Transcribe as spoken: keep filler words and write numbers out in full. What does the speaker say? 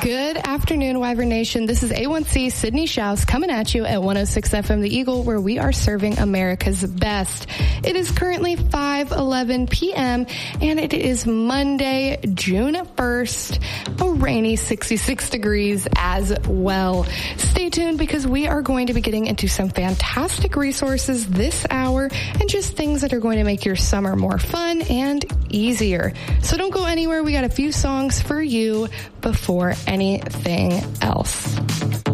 Good afternoon, Wyvern Nation. This is A one C Sydney Schaus coming at you at one oh six F M The Eagle, where we are serving America's best. It is currently five eleven p.m. and it is Monday, June first, a rainy sixty-six degrees as well. Stay tuned because we are going to be getting into some fantastic resources this hour and just things that are going to make your summer more fun and easier. So don't go anywhere. We got a few songs for you before anything else.